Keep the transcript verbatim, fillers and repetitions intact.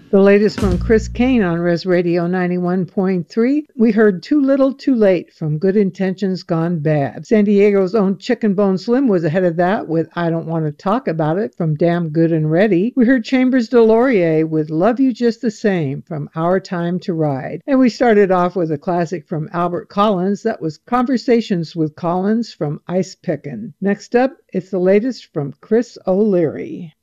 The latest from Chris Kane on Res Radio ninety-one point three. We heard Too Little Too Late from Good Intentions Gone Bad. San Diego's own Chicken Bone Slim was ahead of that with I Don't Want to Talk About It from Damn Good and Ready. We heard Chambers de Laurier with Love You Just the Same from Our Time to Ride. And we started off with a classic from Albert Collins. That was Conversations with Collins from Ice Pickin'. Next up, it's the latest from Chris O'Leary.